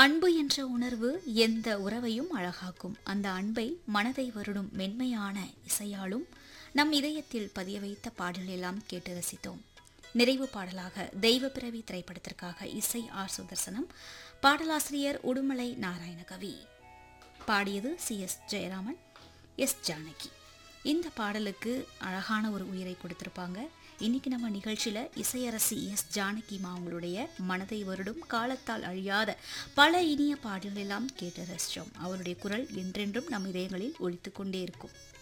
அன்பு என்ற உணர்வு எந்த உறவையும் அழகாக்கும். அந்த அன்பை மனதை வருடும் மென்மையான இசையாலும் நம் இதயத்தில் பதிய வைத்த பாடலெல்லாம் கேட்டு ரசித்தோம். நிறைவு பாடலாக தெய்வ பிறவி திரைப்படத்திற்காக இசை ஆர் சுதர்சனம், பாடலாசிரியர் உடுமலை நாராயணகவி, பாடியது சி.எஸ். ஜெயராமன், எஸ். ஜானகி. இந்த பாடலுக்கு அழகான ஒரு உயிரை கொடுத்திருப்பாங்க. இன்னைக்கு நம்ம நிகழ்ச்சியில இசையரசி எஸ். ஜானகி அவங்களுடைய மனதை வருடும் காலத்தால் அழியாத பல இனிய பாடல்கள் எல்லாம் கேட்டு ரசிச்சோம். அவருடைய குரல் என்றென்றும் நம் இதயங்களில் ஒலித்துக் கொண்டே இருக்கும்.